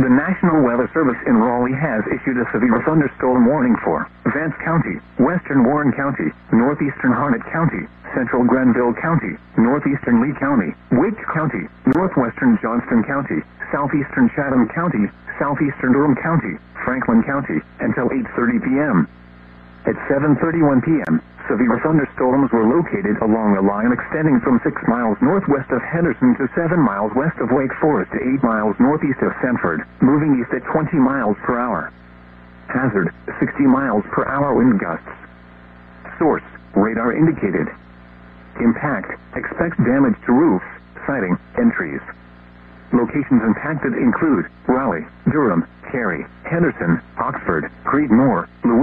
The National Weather Service in Raleigh has issued a severe thunderstorm warning for Vance County, western Warren County, northeastern Harnett County, central Grenville County, northeastern Lee County, Wake County, northwestern Johnston County, southeastern Chatham County, southeastern Durham County, Franklin County, until 8:30 p.m. At 7:31 p.m., severe thunderstorms were located along a line extending from 6 miles northwest of Henderson to 7 miles west of Wake Forest to 8 miles northeast of Sanford, moving east at 20 miles per hour. Hazard, 60 miles per hour wind gusts. Source, radar indicated. Impact, expect damage to roofs, siding, and trees. Locations impacted include Raleigh, Durham, Cary, Henderson, Oxford, Creedmoor, Louisville.